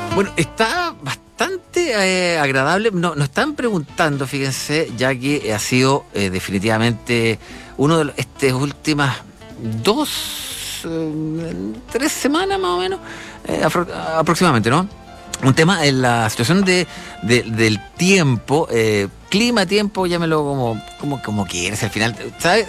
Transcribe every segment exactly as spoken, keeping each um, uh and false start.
Bueno, está bastante eh, agradable. No, nos están preguntando, fíjense, ya que ha sido eh, definitivamente uno de los, estas últimas dos, eh, tres semanas más o menos, eh, afro, aproximadamente, ¿no? Un tema en la situación de, de del tiempo, eh, clima, tiempo, llámelo como, como, como quieras, al final, ¿sabes?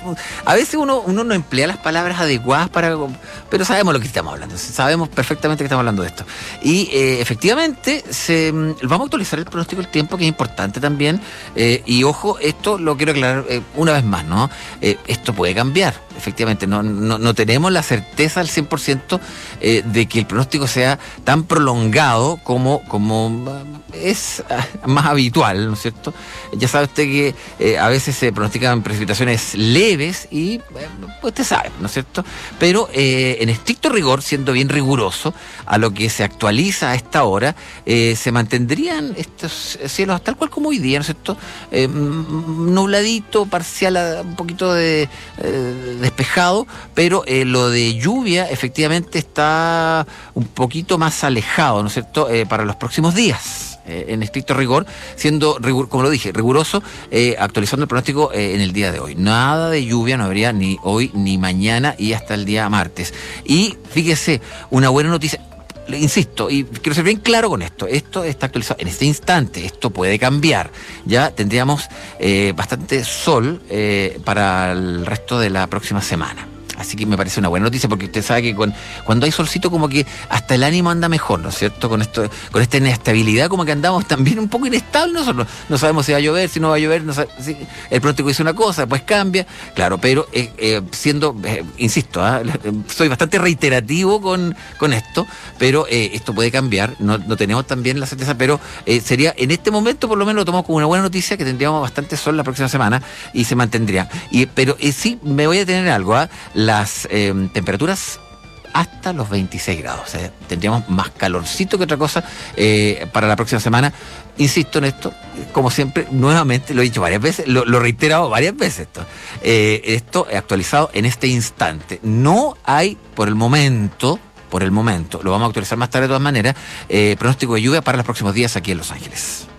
A veces uno, uno no emplea las palabras adecuadas para, pero sabemos lo que estamos hablando, sabemos perfectamente que estamos hablando de esto. Y eh, efectivamente, se, vamos a actualizar el pronóstico del tiempo, que es importante también, eh, y ojo, esto lo quiero aclarar eh, una vez más, ¿no? Eh, esto puede cambiar, efectivamente, no, no, no tenemos la certeza al cien por ciento eh, de que el pronóstico sea tan prolongado como, como es más habitual, ¿no es cierto? Ya sabe usted que eh, a veces se pronostican precipitaciones leves y, eh, pues usted sabe, ¿no es cierto? Pero eh, en estricto rigor, siendo bien riguroso a lo que se actualiza a esta hora, eh, se mantendrían estos cielos tal cual como hoy día, ¿no es cierto? Eh, nubladito, parcial, un poquito de eh, despejado, pero eh, lo de lluvia efectivamente está un poquito más alejado, ¿no es cierto? Eh, para los próximos días. Eh, en estricto rigor, siendo, rigur, como lo dije, riguroso, eh, actualizando el pronóstico eh, en el día de hoy. Nada de lluvia no habría ni hoy ni mañana y hasta el día martes. Y fíjese, una buena noticia, insisto, y quiero ser bien claro con esto, esto está actualizado en este instante, esto puede cambiar. Ya tendríamos eh, bastante sol eh, para el resto de la próxima semana. Así que me parece una buena noticia, porque usted sabe que con, cuando hay solcito como que hasta el ánimo anda mejor, ¿no es cierto? Con esto, con esta inestabilidad como que andamos también un poco inestables nosotros. No sabemos si va a llover, si no va a llover, no sabe, si el pronóstico dice una cosa, después cambia, claro, pero eh, eh, siendo, eh, insisto, ¿eh? soy bastante reiterativo con, con esto, pero eh, esto puede cambiar, no, no tenemos también la certeza, pero eh, sería, en este momento por lo menos lo tomamos como una buena noticia, que tendríamos bastante sol la próxima semana y se mantendría. Y, pero eh, sí me voy a tener algo, ¿eh? Las eh, temperaturas hasta los veintiséis grados, o sea, tendríamos más calorcito que otra cosa eh, para la próxima semana. Insisto en esto, como siempre, nuevamente lo he dicho varias veces, lo, lo he reiterado varias veces esto, eh, esto actualizado en este instante. No hay por el momento, por el momento, lo vamos a actualizar más tarde de todas maneras, eh, pronóstico de lluvia para los próximos días aquí en Los Ángeles.